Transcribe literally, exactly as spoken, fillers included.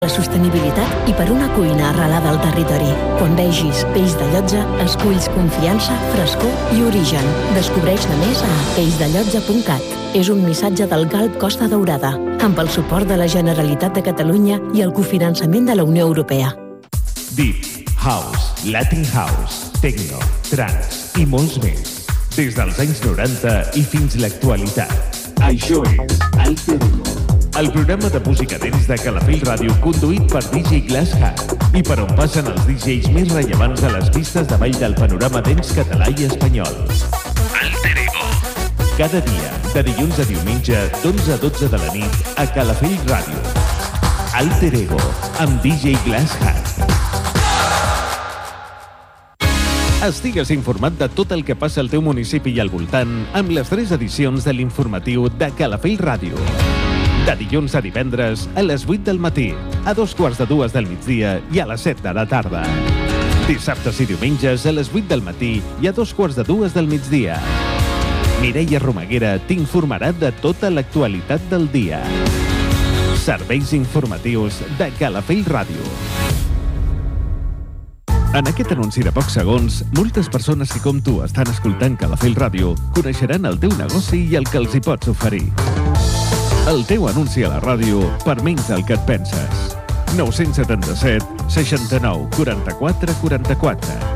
la sostenibilitat i per una cuina arrelada al territori. Quan vegis peix de Llotja, esculls confiança, frescor i origen. Descobreix-ne més a peix de llotja punt cat. És un missatge del Galp Costa Daurada, amb el suport de la Generalitat de Catalunya i el cofinançament de la Unió Europea. Deep, House, Latin House, Techno, Trance i molts més. Des dels anys noranta i fins l'actualitat. Això és Alter Ego, el programa de música dents de Calafell Ràdio, conduït per D J Glass Hat, i per on passen els D Js més rellevants a les pistes de ball del panorama dents català i espanyol. Alter Ego. Cada dia, de dilluns a diumenge, d'onze a dotze de la nit, a Calafell Ràdio. Alter Ego, amb D J Glass Hat. Estigues informat de tot el que passa al teu municipi i al voltant amb les tres edicions de l'informatiu de Calafell Ràdio. De dilluns a divendres a les vuit del matí, a dos quarts de dues del migdia i a les set de la tarda. Dissabtes i diumenges a les vuit del matí i a dos quarts de dues del migdia. Mireia Romaguera t'informarà de tota l'actualitat del dia. Serveis informatius de Calafell Ràdio. En aquest anunci de pocs segons, moltes persones que com tu estan escoltant Calafell Ràdio coneixeran el teu negoci i el que els hi pots oferir. El teu anunci a la ràdio per menys del que et penses. nou set set, seixanta-nou, quaranta-quatre, quaranta-quatre.